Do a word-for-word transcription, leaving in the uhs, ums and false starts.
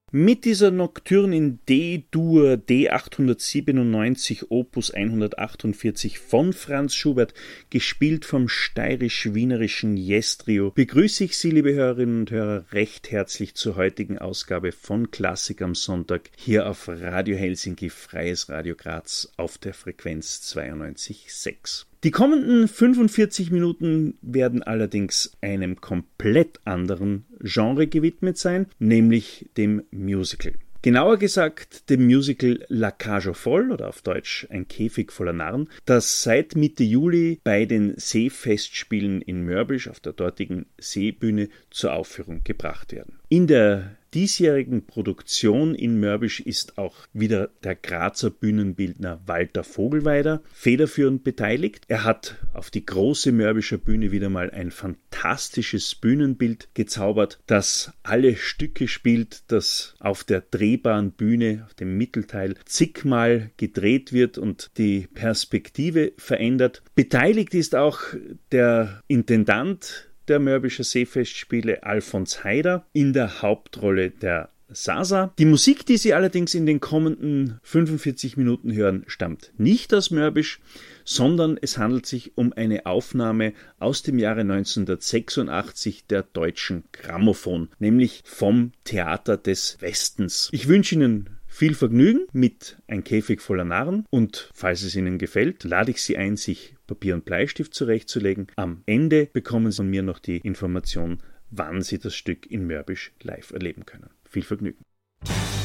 Mit dieser Nocturne in D-Dur D achthundertsiebenundneunzig Opus hundertachtundvierzig von Franz Schubert, gespielt vom steirisch-wienerischen Yes-Trio, begrüße ich Sie, liebe Hörerinnen und Hörer, recht herzlich zur heutigen Ausgabe von Klassik am Sonntag hier auf Radio Helsinki, Freies Radio Graz auf der Frequenz zweiundneunzig Komma sechs. Die kommenden fünfundvierzig Minuten werden allerdings einem komplett anderen Genre gewidmet sein, nämlich dem Musical. Genauer gesagt dem Musical La Cage aux Folles oder auf Deutsch Ein Käfig voller Narren, das seit Mitte Juli bei den Seefestspielen in Mörbisch auf der dortigen Seebühne zur Aufführung gebracht werden. In der diesjährigen Produktion in Mörbisch ist auch wieder der Grazer Bühnenbildner Walter Vogelweider federführend beteiligt. Er hat auf die große Mörbischer Bühne wieder mal ein fantastisches Bühnenbild gezaubert, das alle Stücke spielt, das auf der drehbaren Bühne, auf dem Mittelteil, zigmal gedreht wird und die Perspektive verändert. Beteiligt ist auch der Intendant der Mörbischer Seefestspiele, Alfons Haider, in der Hauptrolle der Sasa. Die Musik, die Sie allerdings in den kommenden fünfundvierzig Minuten hören, stammt nicht aus Mörbisch, sondern es handelt sich um eine Aufnahme aus dem Jahre neunzehnhundertsechsundachtzig der Deutschen Grammophon, nämlich vom Theater des Westens. Ich wünsche Ihnen viel Vergnügen mit Ein Käfig voller Narren und falls es Ihnen gefällt, lade ich Sie ein, sich Papier und Bleistift zurechtzulegen. Am Ende bekommen Sie von mir noch die Information, wann Sie das Stück in Mörbisch live erleben können. Viel Vergnügen.